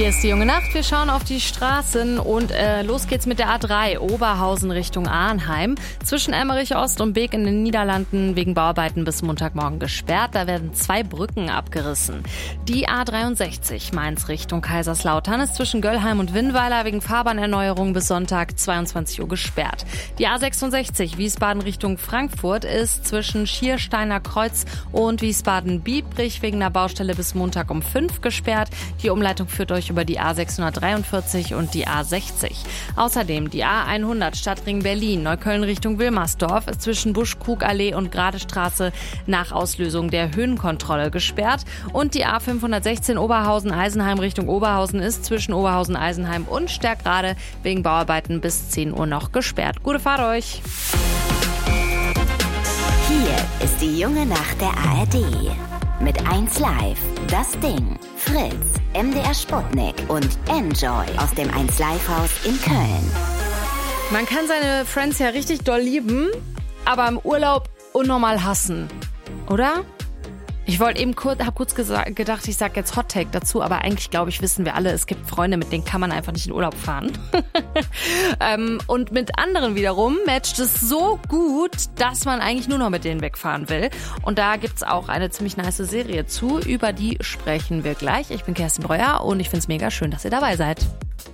Hier ist die junge Nacht. Wir schauen auf die Straßen und los geht's mit der A3 Oberhausen Richtung Arnheim. Zwischen Emmerich Ost und Beek in den Niederlanden wegen Bauarbeiten bis Montagmorgen gesperrt. Da werden 2 Brücken abgerissen. Die A63 Mainz Richtung Kaiserslautern ist zwischen Göllheim und Winnweiler wegen Fahrbahnerneuerung bis Sonntag 22 Uhr gesperrt. Die A66 Wiesbaden Richtung Frankfurt ist zwischen Schiersteiner Kreuz und Wiesbaden-Biebrich wegen einer Baustelle bis Montag um 5 gesperrt. Die Umleitung führt euch über die A643 und die A60. Außerdem die A100 Stadtring Berlin, Neukölln Richtung Wilmersdorf ist zwischen Buschkrugallee und Gradestraße nach Auslösung der Höhenkontrolle gesperrt. Und die A516 Oberhausen-Eisenheim Richtung Oberhausen ist zwischen Oberhausen-Eisenheim und Stärkrade wegen Bauarbeiten bis 10 Uhr noch gesperrt. Gute Fahrt euch! Hier ist die junge Nacht der ARD. Mit 1 Live, Das Ding, Fritz, MDR Sputnik und Enjoy aus dem 1 Live Haus in Köln. Man kann seine Friends ja richtig doll lieben, aber im Urlaub unnormal hassen, oder? Ich wollte eben kurz gedacht, ich sag jetzt Hot Take dazu, aber eigentlich glaube ich, wissen wir alle, es gibt Freunde, mit denen kann man einfach nicht in Urlaub fahren. Und mit anderen wiederum matcht es so gut, dass man eigentlich nur noch mit denen wegfahren will. Und da gibt's auch eine ziemlich nice Serie zu, über die sprechen wir gleich. Ich bin Kerstin Breuer und ich find's mega schön, dass ihr dabei seid.